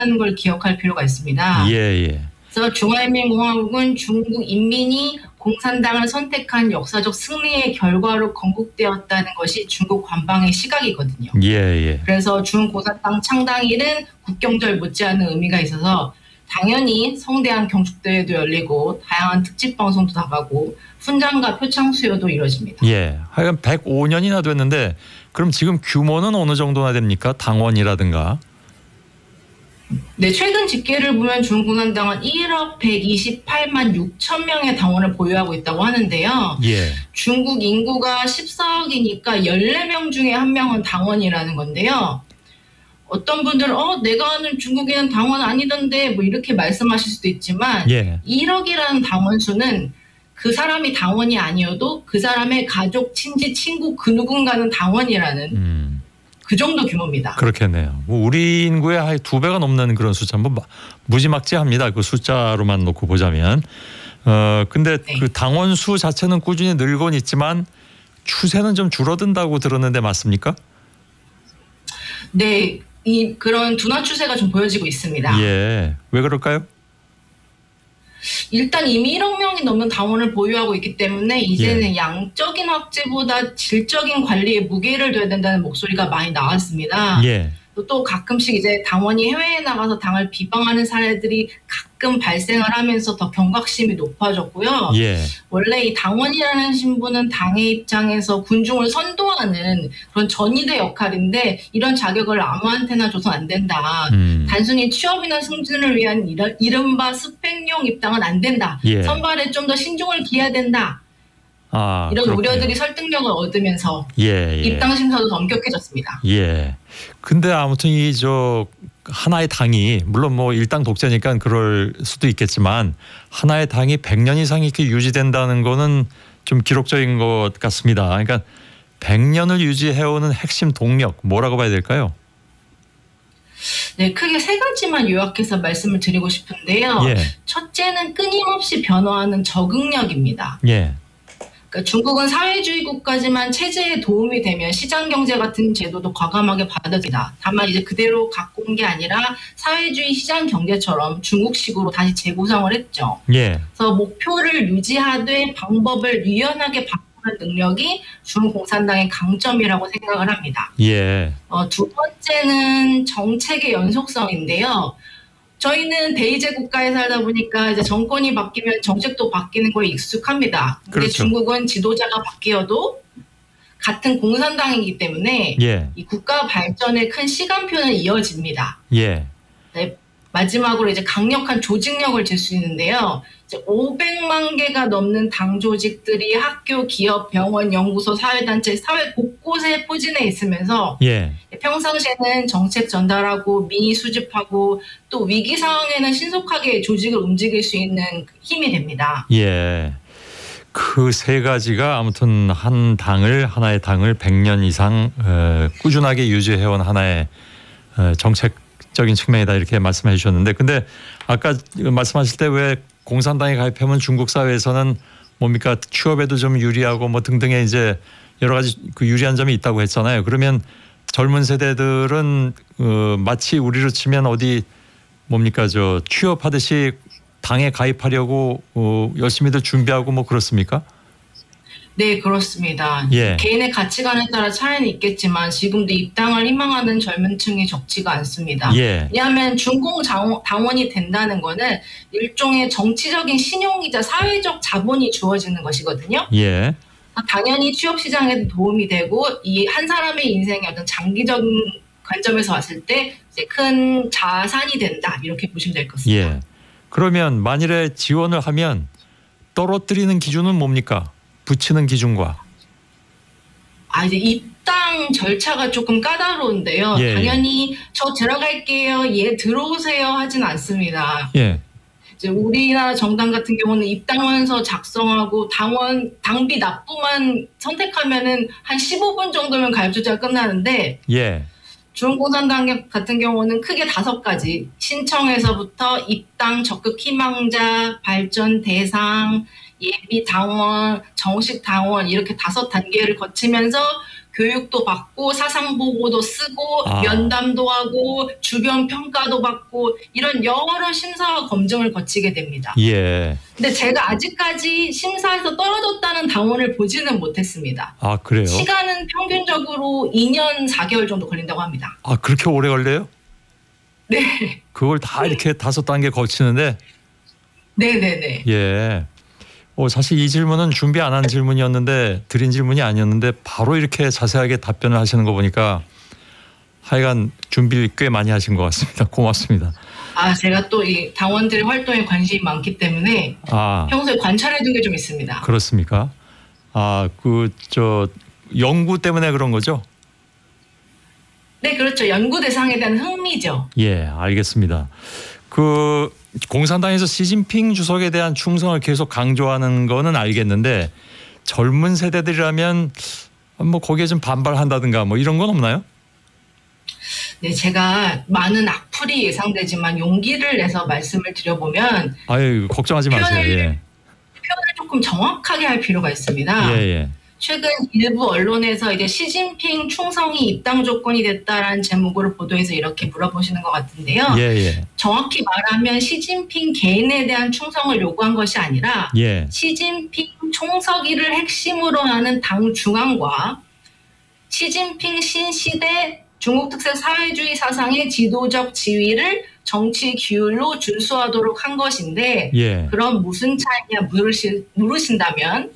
걸 기억할 필요가 있습니다. 예, 예. 그래서 중화인민공화국은 중국 인민이 공산당을 선택한 역사적 승리의 결과로 건국되었다는 것이 중국 관방의 시각이거든요. 예, 예. 그래서 중공산당 창당일은 국경절 못지않은 의미가 있어서 당연히 성대한 경축대회도 열리고 다양한 특집 방송도 나가고 훈장과 표창 수여도 이루어집니다. 예. 하여간 105년이나 됐는데 그럼 지금 규모는 어느 정도나 됩니까? 당원이라든가. 네, 최근 집계를 보면 중공산당은 1억 128만 6천 명의 당원을 보유하고 있다고 하는데요. 예. 중국 인구가 14억이니까 14명 중에 한 명은 당원이라는 건데요. 어떤 분들은 내가 아는 중국에는 당원 아니던데 뭐 이렇게 말씀하실 수도 있지만 예. 1억이라는 당원 수는 그 사람이 당원이 아니어도 그 사람의 가족, 친지, 친구 그 누군가는 당원이라는 그 정도 규모입니다. 그렇겠네요. 뭐 우리 인구의 한 2배가 넘는 그런 숫자, 뭐 무지막지합니다. 그 숫자로만 놓고 보자면. 근데 네. 그 당원 수 자체는 꾸준히 늘곤 있지만 추세는 좀 줄어든다고 들었는데 맞습니까? 네, 그런 둔화 추세가 좀 보여지고 있습니다. 예. 왜 그럴까요? 일단 이미 1억 명이 넘는 당원을 보유하고 있기 때문에 이제는 양적인 확대보다 질적인 관리에 무게를 둬야 된다는 목소리가 많이 나왔습니다. 예. 또 가끔씩 이제 당원이 해외에 나가서 당을 비방하는 사례들이 가끔 발생을 하면서 더 경각심이 높아졌고요. 예. 원래 이 당원이라는 신분은 당의 입장에서 군중을 선도하는 그런 전위대 역할인데 이런 자격을 아무한테나 줘서 안 된다. 단순히 취업이나 승진을 위한 이른바 스펙용 입당은 안 된다. 예. 선발에 좀 더 신중을 기해야 된다. 이런 그렇군요. 우려들이 설득력을 얻으면서 예. 입당 심사도 더 엄격해졌습니다. 예. 근데 아무튼 하나의 당이 물론 뭐 일당 독재니까 그럴 수도 있겠지만 하나의 당이 100년 이상 이렇게 유지된다는 거는 좀 기록적인 것 같습니다. 그러니까 100년을 유지해오는 핵심 동력 뭐라고 봐야 될까요? 네, 크게 세 가지만 요약해서 말씀을 드리고 싶은데요. 예. 첫째는 끊임없이 변화하는 적응력입니다. 예. 그러니까 중국은 사회주의 국가지만 체제에 도움이 되면 시장 경제 같은 제도도 과감하게 받아들이다. 다만 이제 그대로 갖고 온 게 아니라 사회주의 시장 경제처럼 중국식으로 다시 재구성을 했죠. 예. 그래서 목표를 유지하되 방법을 유연하게 바꾸는 능력이 중공산당의 강점이라고 생각을 합니다. 예. 두 번째는 정책의 연속성인데요. 저희는 대의제 국가에 살다 보니까 이제 정권이 바뀌면 정책도 바뀌는 거에 익숙합니다. 근데 그렇죠. 중국은 지도자가 바뀌어도 같은 공산당이기 때문에 예. 이 국가 발전의 큰 시간표는 이어집니다. 예. 네, 마지막으로 이제 강력한 조직력을 질 수 있는데요. 이제 500만 개가 넘는 당 조직들이 학교, 기업, 병원, 연구소, 사회단체, 사회 곳곳에 포진해 있으면서 예. 평상시에는 정책 전달하고 민의 수집하고 또 위기 상황에는 신속하게 조직을 움직일 수 있는 힘이 됩니다. 예. 그 세 가지가 아무튼 하나의 당을 100년 이상 꾸준하게 유지해온 하나의 정책적인 측면이다 이렇게 말씀해 주셨는데 근데 아까 말씀하실 때 왜 공산당에 가입하면 중국 사회에서는 뭡니까 취업에도 좀 유리하고 뭐 등등의 이제 여러 가지 그 유리한 점이 있다고 했잖아요. 그러면 젊은 세대들은 마치 우리로 치면 어디 뭡니까 취업하듯이 당에 가입하려고 열심히들 준비하고 뭐 그렇습니까? 네, 그렇습니다. 예. 개인의 가치관에 따라 차이는 있겠지만 지금도 입당을 희망하는 젊은 층이 적지가 않습니다. 예. 왜냐하면 중공 당원이 된다는 거는 일종의 정치적인 신용이자 사회적 자본이 주어지는 것이거든요. 예. 당연히 취업 시장에도 도움이 되고 이 한 사람의 인생의 어떤 장기적인 관점에서 봤을 때 이제 큰 자산이 된다 이렇게 보시면 될 것 같습니다. 예. 그러면 만일에 지원을 하면 떨어뜨리는 기준은 뭡니까? 붙이는 기준과. 이제 입당 절차가 조금 까다로운데요. 예. 당연히 저 들어갈게요, 들어오세요 하진 않습니다. 예. 이제 우리나라 정당 같은 경우는 입당원서 작성하고 당비 납부만 선택하면은 한 15분 정도면 가입 조치가 끝나는데 예. 중공산당 같은 경우는 크게 5가지 신청에서부터 입당, 적극 희망자, 발전 대상, 예비 당원, 정식 당원 이렇게 5단계를 거치면서 교육도 받고 사상 보고도 쓰고 면담도 하고 주변 평가도 받고 이런 여러 심사와 검증을 거치게 됩니다. 예. 근데 제가 아직까지 심사에서 떨어졌다는 당원을 보지는 못했습니다. 아, 그래요? 시간은 평균적으로 2년 4개월 정도 걸린다고 합니다. 아, 그렇게 오래 걸려요? 네. 그걸 다 이렇게 5단계 거치는데? 네네네. 예. 사실 이 질문은 준비 안 한 질문이었는데 드린 질문이 아니었는데 바로 이렇게 자세하게 답변을 하시는 거 보니까 하여간 준비를 꽤 많이 하신 것 같습니다. 고맙습니다. 제가 또 이 당원들의 활동에 관심이 많기 때문에 평소에 관찰해둔 게 좀 있습니다. 그렇습니까? 연구 때문에 그런 거죠? 네, 그렇죠. 연구 대상에 대한 흥미죠. 예, 알겠습니다. 공산당에서 시진핑 주석에 대한 충성을 계속 강조하는 거는 알겠는데 젊은 세대들이라면 뭐 거기에 좀 반발한다든가 뭐 이런 건 없나요? 네, 제가 많은 악플이 예상되지만 용기를 내서 말씀을 드려보면 걱정하지 마세요. 표현을 조금 정확하게 할 필요가 있습니다. 예. 최근 일부 언론에서 이제 시진핑 충성이 입당 조건이 됐다라는 제목으로 보도해서 이렇게 물어보시는 것 같은데요. 예. 정확히 말하면 시진핑 개인에 대한 충성을 요구한 것이 아니라 시진핑 총서기를 핵심으로 하는 당 중앙과 시진핑 신시대 중국 특색 사회주의 사상의 지도적 지위를 정치 기율로 준수하도록 한 것인데 그럼 무슨 차이냐 물으신다면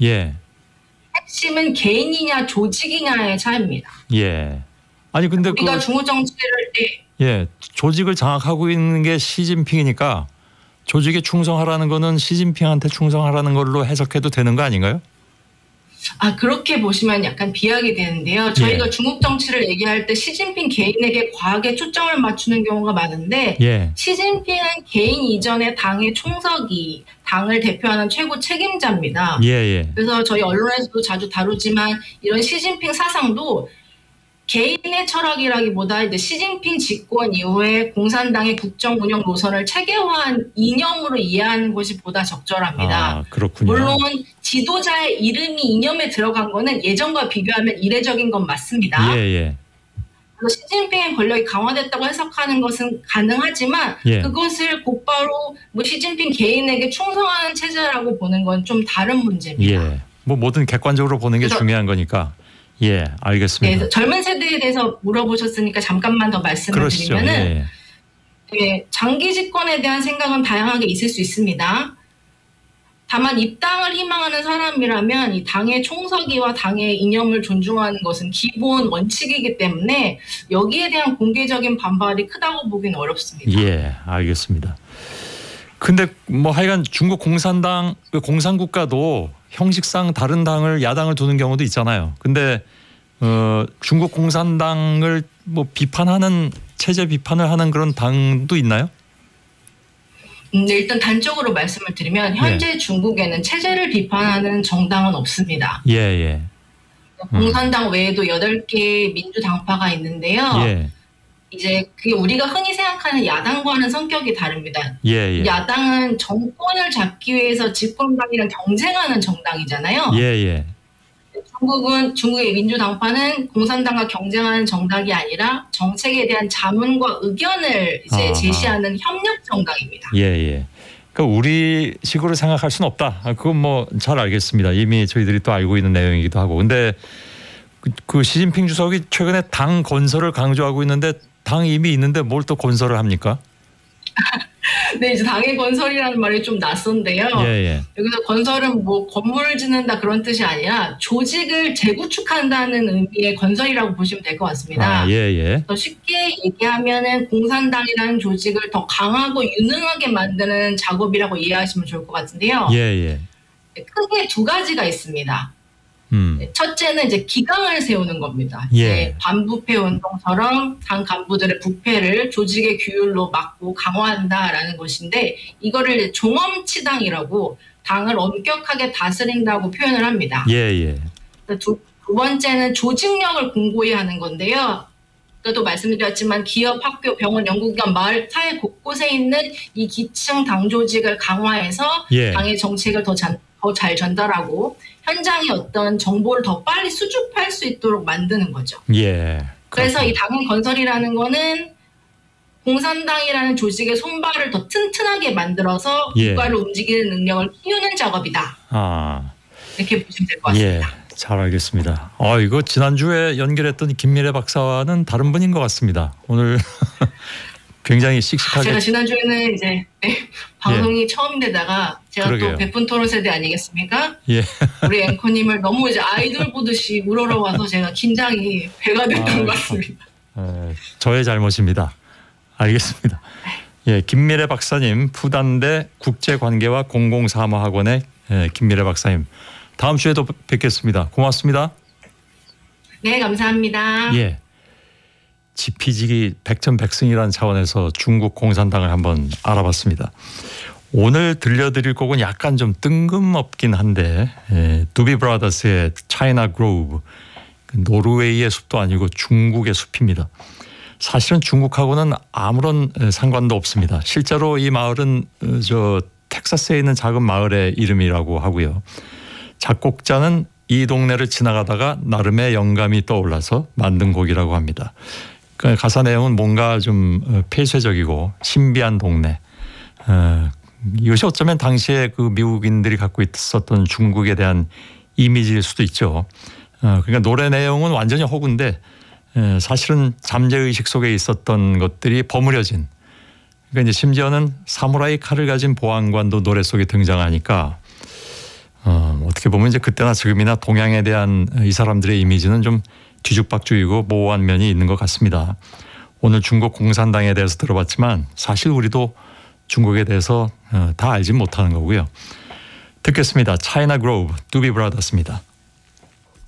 핵심은 개인이냐 조직이냐의 차이입니다. 아니 근데 우리가 중국 정치를 조직을 장악하고 있는 게 시진핑이니까 조직에 충성하라는 거는 시진핑한테 충성하라는 걸로 해석해도 되는 거 아닌가요? 그렇게 보시면 약간 비약이 되는데요. 저희가 중국 정치를 얘기할 때 시진핑 개인에게 과하게 초점을 맞추는 경우가 많은데 시진핑은 개인 이전의 당의 총서기, 당을 대표하는 최고 책임자입니다. 그래서 저희 언론에서도 자주 다루지만 이런 시진핑 사상도 개인의 철학이라기보다 이제 시진핑 집권 이후에 공산당의 국정 운영 노선을 체계화한 이념으로 이해하는 것이 보다 적절합니다. 그렇군요. 물론 지도자의 이름이 이념에 들어간 거는 예전과 비교하면 이례적인 건 맞습니다. 그래서 시진핑의 권력이 강화됐다고 해석하는 것은 가능하지만 그것을 곧바로 시진핑 개인에게 충성하는 체제라고 보는 건 좀 다른 문제입니다. 뭐든 객관적으로 보는 게 중요한 거니까. 알겠습니다. 젊은 세대에 대해서 물어보셨으니까 잠깐만 더 말씀을 드리면은 장기 집권에 대한 생각은 다양하게 있을 수 있습니다. 다만 입당을 희망하는 사람이라면 이 당의 총서기와 당의 이념을 존중하는 것은 기본 원칙이기 때문에 여기에 대한 공개적인 반발이 크다고 보기는 어렵습니다. 알겠습니다. 근데 하여간 중국 공산당, 공산국가도 형식상 다른 당을 야당을 두는 경우도 있잖아요. 근데 중국 공산당을 비판하는 체제 비판을 하는 그런 당도 있나요? 일단 단적으로 말씀을 드리면 현재 중국에는 체제를 비판하는 정당은 없습니다. 공산당 외에도 8개의 민주당파가 있는데요. 이제 그게 우리가 흔히 생각하는 야당과는 성격이 다릅니다. 야당은 정권을 잡기 위해서 집권당이랑 경쟁하는 정당이잖아요. 중국의 민주당파는 공산당과 경쟁하는 정당이 아니라 정책에 대한 자문과 의견을 이제 제시하는 협력 정당입니다. 그러니까 우리식으로 생각할 수는 없다. 그건 잘 알겠습니다. 이미 저희들이 또 알고 있는 내용이기도 하고. 근데 그 시진핑 주석이 최근에 당 건설을 강조하고 있는데 당 이미 있는데 뭘 또 건설을 합니까? 이제 당의 건설이라는 말이 좀 낯선데요. 여기서 건설은 건물을 짓는다 그런 뜻이 아니라 조직을 재구축한다는 의미의 건설이라고 보시면 될 것 같습니다. 더 쉽게 얘기하면은 공산당이라는 조직을 더 강하고 유능하게 만드는 작업이라고 이해하시면 좋을 것 같은데요. 크게 2가지가 있습니다. 첫째는 이제 기강을 세우는 겁니다. 반부패 운동처럼 당 간부들의 부패를 조직의 규율로 막고 강화한다라는 것인데 이거를 종엄치당이라고 당을 엄격하게 다스린다고 표현을 합니다. 두 번째는 조직력을 공고히 하는 건데요. 또 말씀드렸지만 기업, 학교, 병원, 연구기관, 마을, 사회 곳곳에 있는 이 기층 당 조직을 강화해서 당의 정책을 더 더 잘 전달하고 현장의 어떤 정보를 더 빨리 수집할 수 있도록 만드는 거죠. 예. 그래서 이 당원 건설이라는 거는 공산당이라는 조직의 손발을 더 튼튼하게 만들어서 국가를 움직이는 능력을 키우는 작업이다. 이렇게 보시면 될 것 같습니다. 예. 잘 알겠습니다. 이거 지난주에 연결했던 김미래 박사와는 다른 분인 것 같습니다. 오늘 굉장히 씩씩하게. 제가 지난주에는 이제 방송이 처음인데다가 제가 그러게요. 또 베푼 토론 세대 아니겠습니까? 예. 우리 앵커님을 너무 이제 아이돌 보듯이 우러러 와서 제가 긴장이 배가 됐던 것 같습니다. 저의 잘못입니다. 알겠습니다. 예, 김미래 박사님, 푸단대 국제관계와 공공사무학원의 김미래 박사님. 다음 주에도 뵙겠습니다. 고맙습니다. 네, 감사합니다. 예. 지피지기 백전백승이라는 차원에서 중국 공산당을 한번 알아봤습니다. 오늘 들려드릴 곡은 약간 좀 뜬금없긴 한데 두비 브라더스의 차이나 그로브, 노르웨이의 숲도 아니고 중국의 숲입니다. 사실은 중국하고는 아무런 상관도 없습니다. 실제로 이 마을은 저 텍사스에 있는 작은 마을의 이름이라고 하고요. 작곡자는 이 동네를 지나가다가 나름의 영감이 떠올라서 만든 곡이라고 합니다. 그 가사 내용은 뭔가 좀 폐쇄적이고 신비한 동네. 이것이 어쩌면 당시에 그 미국인들이 갖고 있었던 중국에 대한 이미지일 수도 있죠. 그러니까 노래 내용은 완전히 허구인데 사실은 잠재의식 속에 있었던 것들이 버무려진. 그러니까 이제 심지어는 사무라이 칼을 가진 보안관도 노래 속에 등장하니까 어떻게 보면 이제 그때나 지금이나 동양에 대한 이 사람들의 이미지는 좀 뒤죽박죽이고 모호한 면이 있는 것 같습니다. 오늘 중국 공산당에 대해서 들어봤지만 사실 우리도 중국에 대해서 다 알지 못하는 거고요. 듣겠습니다. 차이나 그로브, 두비 브라더스입니다.